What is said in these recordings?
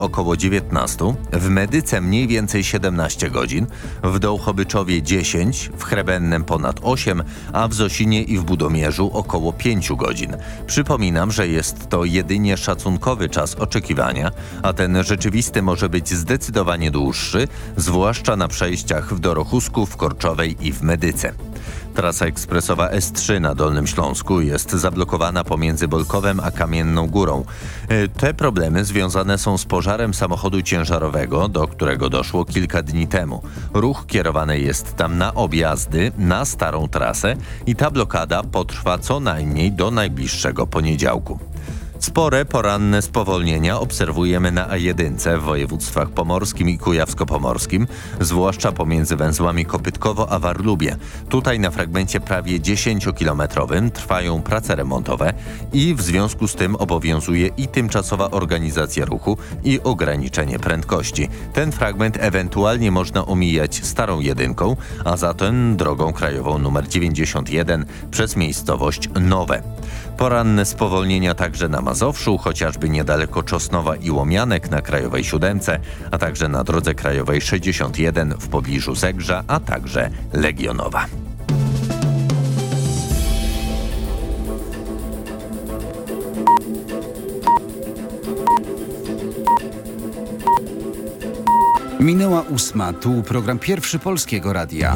około 19, w Medyce mniej więcej 17 godzin, w Dołchobyczowie 10, w Chrebennem ponad 8, a w Zosinie i w Budomierzu około 5 godzin. Przypominam, że jest to jedynie szacunkowy czas oczekiwania, a ten rzeczywisty może być zdecydowanie dłuższy, zwłaszcza na przejściach w Dorochusku, w Korczowej i w Medyce. Trasa ekspresowa S3 na Dolnym Śląsku jest zablokowana pomiędzy Bolkowem a Kamienną Górą. Te problemy związane są z pożarem samochodu ciężarowego, do którego doszło kilka dni temu. Ruch kierowany jest tam na objazdy, na starą trasę i ta blokada potrwa co najmniej do najbliższego poniedziałku. Spore poranne spowolnienia obserwujemy na A1 w województwach pomorskim i kujawsko-pomorskim, zwłaszcza pomiędzy węzłami Kopytkowo a Warlubie. Tutaj na fragmencie prawie 10-kilometrowym trwają prace remontowe i w związku z tym obowiązuje i tymczasowa organizacja ruchu i ograniczenie prędkości. Ten fragment ewentualnie można omijać starą jedynką, a zatem drogą krajową nr 91 przez miejscowość Nowe. Poranne spowolnienia także na Mazowszu, chociażby niedaleko Czosnowa i Łomianek na Krajowej 7, a także na drodze krajowej 61 w pobliżu Zegrza, a także Legionowa. Minęła 8. Tu program Pierwszy Polskiego Radia.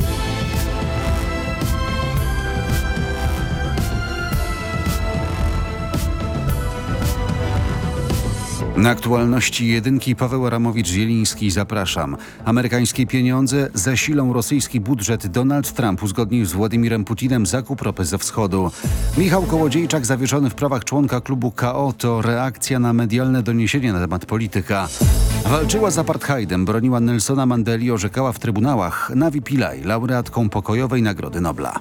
Na aktualności jedynki Paweł Adamowicz-Zieliński, zapraszam. Amerykańskie pieniądze zasilą rosyjski budżet. Donald Trump uzgodnił z Władimirem Putinem zakup ropy ze wschodu. Michał Kołodziejczak zawieszony w prawach członka klubu KO to reakcja na medialne doniesienia na temat polityka. Walczyła z apartheidem, broniła Nelsona Mandeli, orzekała w trybunałach. Navi Pillay, laureatką pokojowej Nagrody Nobla.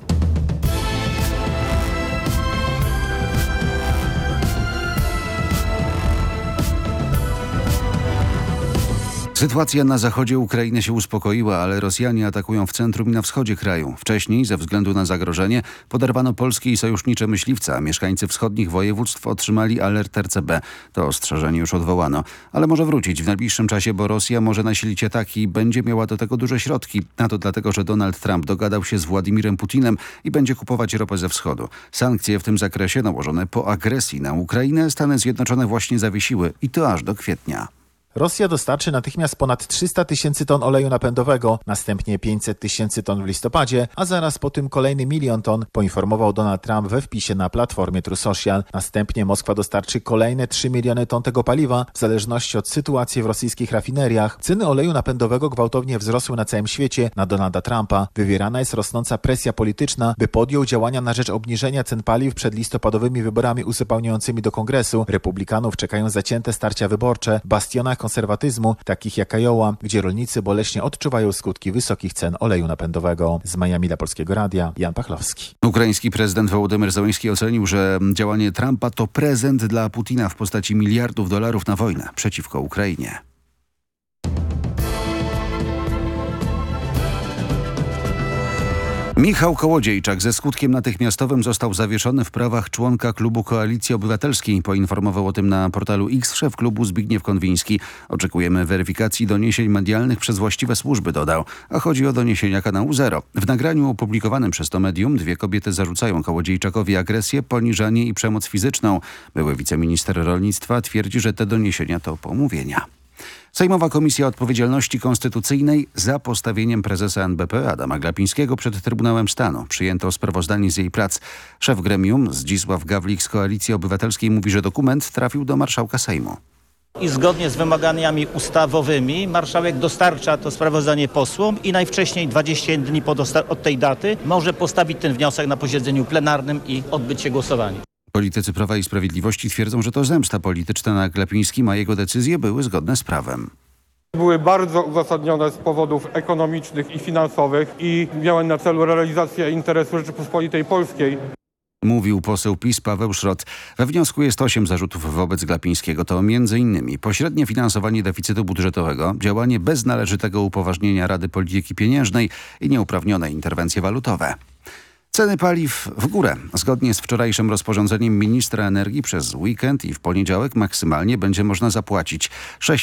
Sytuacja na zachodzie Ukrainy się uspokoiła, ale Rosjanie atakują w centrum i na wschodzie kraju. Wcześniej, ze względu na zagrożenie, poderwano polskie i sojusznicze myśliwce, a mieszkańcy wschodnich województw otrzymali alert RCB. To ostrzeżenie już odwołano, ale może wrócić w najbliższym czasie, bo Rosja może nasilić ataki i będzie miała do tego duże środki. A to dlatego, że Donald Trump dogadał się z Władimirem Putinem i będzie kupować ropę ze wschodu. Sankcje w tym zakresie nałożone po agresji na Ukrainę Stany Zjednoczone właśnie zawiesiły i to aż do kwietnia. Rosja dostarczy natychmiast ponad 300 tysięcy ton oleju napędowego, następnie 500 tysięcy ton w listopadzie, a zaraz po tym kolejny 1 milion ton, poinformował Donald Trump we wpisie na platformie Truth Social. Następnie Moskwa dostarczy kolejne 3 miliony ton tego paliwa, w zależności od sytuacji w rosyjskich rafineriach. Ceny oleju napędowego gwałtownie wzrosły na całym świecie. Na Donalda Trumpa wywierana jest rosnąca presja polityczna, by podjął działania na rzecz obniżenia cen paliw przed listopadowymi wyborami uzupełniającymi do Kongresu. Republikanów czekają zacięte starcia wyborcze w bastionach konserwatyzmu, takich jak Iowa, gdzie rolnicy boleśnie odczuwają skutki wysokich cen oleju napędowego. Z Miami dla Polskiego Radia, Jan Pachlowski. Ukraiński prezydent Wołodymyr Zełenski ocenił, że działanie Trumpa to prezent dla Putina w postaci miliardów dolarów na wojnę przeciwko Ukrainie. Michał Kołodziejczak ze skutkiem natychmiastowym został zawieszony w prawach członka klubu Koalicji Obywatelskiej. Poinformował o tym na portalu X szef klubu Zbigniew Konwiński. Oczekujemy weryfikacji doniesień medialnych przez właściwe służby, dodał. A chodzi o doniesienia kanału Zero. W nagraniu opublikowanym przez to medium 2 kobiety zarzucają Kołodziejczakowi agresję, poniżanie i przemoc fizyczną. Były wiceminister rolnictwa twierdzi, że te doniesienia to pomówienia. Sejmowa Komisja Odpowiedzialności Konstytucyjnej za postawieniem prezesa NBP Adama Glapińskiego przed Trybunałem Stanu. Przyjęto sprawozdanie z jej prac. Szef gremium Zdzisław Gawlik z Koalicji Obywatelskiej mówi, że dokument trafił do marszałka Sejmu. I zgodnie z wymaganiami ustawowymi marszałek dostarcza to sprawozdanie posłom i najwcześniej 20 dni od tej daty może postawić ten wniosek na posiedzeniu plenarnym i odbyć się głosowanie. Politycy Prawa i Sprawiedliwości twierdzą, że to zemsta polityczna na Glapińskim, a jego decyzje były zgodne z prawem. Były bardzo uzasadnione z powodów ekonomicznych i finansowych i miały na celu realizację interesu Rzeczypospolitej Polskiej. Mówił poseł PiS Paweł Szrot. We wniosku jest 8 zarzutów wobec Glapińskiego. To m.in. pośrednie finansowanie deficytu budżetowego, działanie bez należytego upoważnienia Rady Polityki Pieniężnej i nieuprawnione interwencje walutowe. Ceny paliw w górę. Zgodnie z wczorajszym rozporządzeniem ministra energii przez weekend i w poniedziałek maksymalnie będzie można zapłacić 6